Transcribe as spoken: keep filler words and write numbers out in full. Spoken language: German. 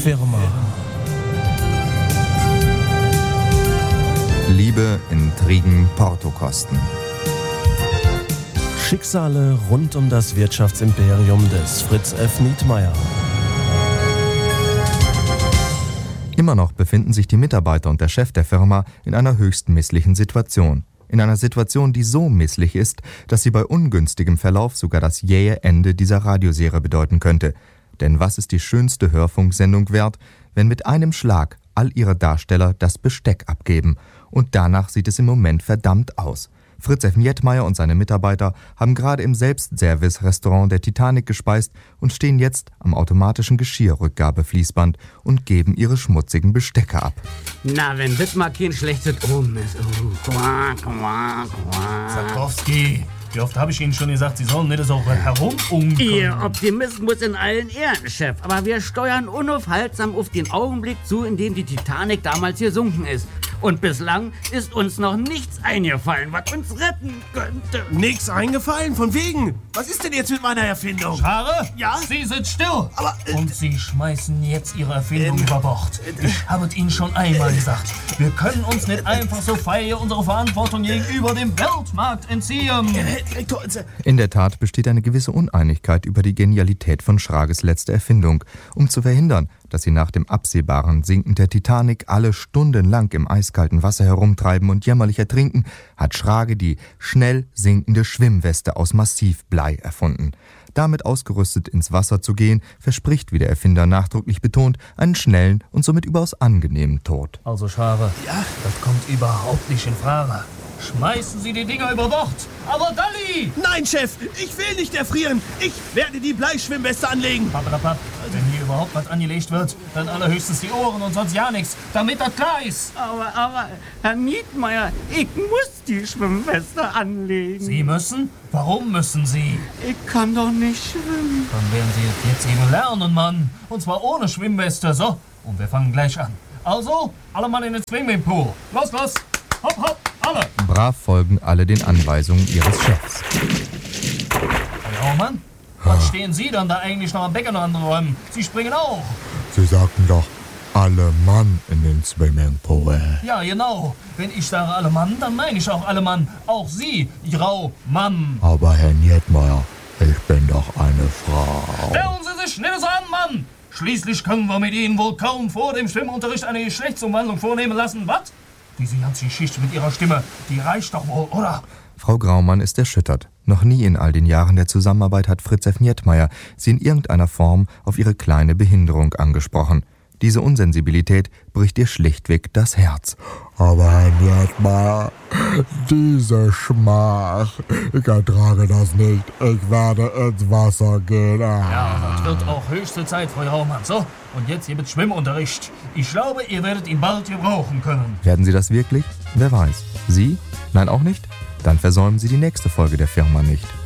Firma. Liebe, Intrigen, Portokosten. Schicksale rund um das Wirtschaftsimperium des Fritz F. Nietmeyer. Immer noch befinden sich die Mitarbeiter und der Chef der Firma in einer höchst misslichen Situation. In einer Situation, die so misslich ist, dass sie bei ungünstigem Verlauf sogar das jähe Ende dieser Radioserie bedeuten könnte. Denn was ist die schönste Hörfunksendung wert, wenn mit einem Schlag all ihre Darsteller das Besteck abgeben? Und danach sieht es im Moment verdammt aus. Fritz F. Nietmeyer und seine Mitarbeiter haben gerade im Selbstservice-Restaurant der Titanic gespeist und stehen jetzt am automatischen Geschirrrückgabefließband und geben ihre schmutzigen Bestecke ab. Na, wenn das mal kein schlechtes Omen ist. Uh, quack, quack, quack. Sapkowski, wie oft habe ich Ihnen schon gesagt, Sie sollen nicht so herumumkommen. Ihr Optimismus in allen Ehren, Chef. Aber wir steuern unaufhaltsam auf den Augenblick zu, in dem die Titanic damals gesunken ist. Und bislang ist uns noch nichts eingefallen, was uns retten könnte. Nix eingefallen? Von wegen? Was ist denn jetzt mit meiner Erfindung? Schare? Ja? Sie sind still. Aber, äh, Und Sie schmeißen jetzt Ihre Erfindung äh, über Bord. Ich habe es Ihnen schon einmal gesagt. Wir können uns nicht einfach so frei unserer Verantwortung gegenüber dem Weltmarkt entziehen. Herr Direktor, äh, In der Tat besteht eine gewisse Uneinigkeit über die Genialität von Schrages letzter Erfindung. Um zu verhindern, dass sie nach dem absehbaren Sinken der Titanic alle stundenlang im eiskalten Wasser herumtreiben und jämmerlich ertrinken, hat Schrage die schnell sinkende Schwimmweste aus Massivblei erfunden. Damit ausgerüstet ins Wasser zu gehen, verspricht, wie der Erfinder nachdrücklich betont, einen schnellen und somit überaus angenehmen Tod. Also, Schare, Ja? das kommt überhaupt nicht in Frage. Schmeißen Sie die Dinger über Bord. Aber Dalli! nein, Chef, ich will nicht erfrieren. Ich werde die Bleischwimmweste anlegen. Pappelapapp, wenn hier überhaupt was angelegt wird, dann allerhöchstens die Ohren und sonst ja nichts, damit das klar ist. Aber, aber, Herr Nietmeyer, ich muss die Schwimmweste anlegen. Sie müssen? Warum müssen Sie? Ich kann doch nicht schwimmen. Dann werden Sie es jetzt eben lernen, Mann. Und zwar ohne Schwimmweste, so. Und wir fangen gleich an. Also, alle Mann in den Swimmingpool. Los, los. Hopp, hopp, alle. Brav folgen alle den Anweisungen ihres Chefs. Herr Raumann, was stehen Sie dann da eigentlich noch am Becken und anderen Räumen? Sie springen auch. Sie sagten doch, alle Mann in den Swimmingpool. Ja, genau. Wenn ich sage alle Mann, dann meine ich auch alle Mann. Auch Sie, Frau Mann. Aber Herr Nietmeyer, ich bin doch eine Frau. Hören Sie sich nicht so an, Mann. Schließlich können wir mit Ihnen wohl kaum vor dem Schwimmunterricht eine Geschlechtsumwandlung vornehmen lassen. Was? Diese ganze Geschichte mit Ihrer Stimme, die reicht doch wohl, oder? Frau Graumann ist erschüttert. Noch nie in all den Jahren der Zusammenarbeit hat Fritz F. Nietmeyer sie in irgendeiner Form auf ihre kleine Behinderung angesprochen. Diese Unsensibilität bricht ihr schlichtweg das Herz. Aber Herr Nietmeyer, diese Schmach, ich ertrage das nicht. Ich werde ins Wasser gehen. Ja, das wird auch höchste Zeit, Frau Raumann. So, und jetzt hier mit Schwimmunterricht. Ich glaube, ihr werdet ihn bald gebrauchen können. Werden Sie das wirklich? Wer weiß. Sie? Nein, auch nicht? Dann versäumen Sie die nächste Folge der Firma nicht.